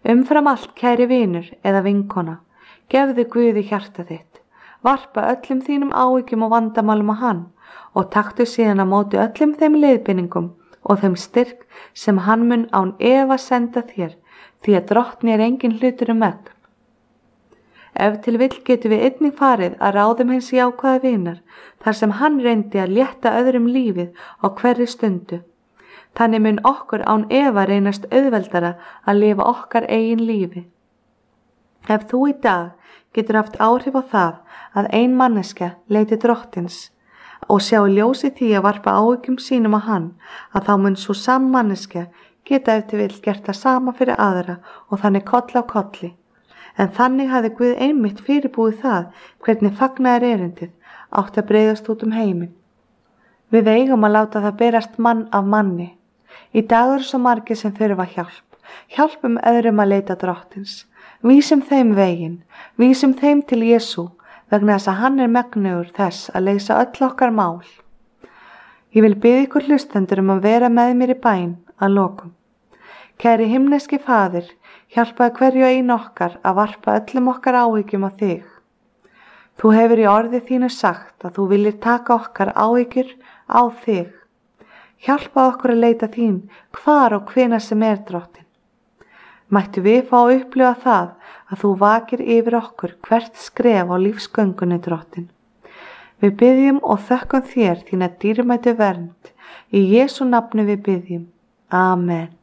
Umfram allt, kæri vinur eða vinkona, gefðu Guði hjarta þitt, varpa öllum þínum áhyggjum og vandamálum á hann og taktu síðan á móti öllum þeim leiðbeiningum og þeim styrk sem hann mun án efa senda þér, því að drottni engin hlutur megn. Ef til vill getum við einnig farið að ráðum hins jákvæða vinar, þar sem hann reyndi að létta öðrum lífið á hverri stundu. Þannig mun okkur án efa reynast auðveldara að lifa okkar eigin lífi. Ef þú í dag getur haft áhrif á það að ein manneskja leiti drottins og sjá ljósi því að varpa áhyggjum sínum á hann, að þá mun sú sama manneskja geta ef til vill gert það sama fyrir aðra og þannig koll af kolli. En þannig hafði Guð einmitt fyrirbúið það hvernig fagnaðar erindið átti að breiðast út heiminn. Við eigum að láta það berast mann af manni. Í dag eru svo margir sem þurfa hjálp. Hjálpum öðrum að leita drottins. Vísum þeim veginn, vísum þeim til Jesú, vegna þess að hann megnugur þess að leysa öll okkar mál. Ég vil biðja ykkur hlustendur að vera með mér í bæn að lokum. Kæri himneski Faðir, hjálpaðu hverju einu okkar að varpa öllum okkar áhyggjum á þig. Þú hefur í orði þínu sagt að þú viljir taka okkar áhyggjur á þig. Hjálpaðu okkur að leita þín hvar og hvenær sem drottinn. Mættu við fá að upplifa það að þú vakir yfir okkur hvert skref á lífsgöngunni, drottinn. Við biðjum og þökkum þér þína dýrmætu vernd. Í Jesú nafni við biðjum. Amen.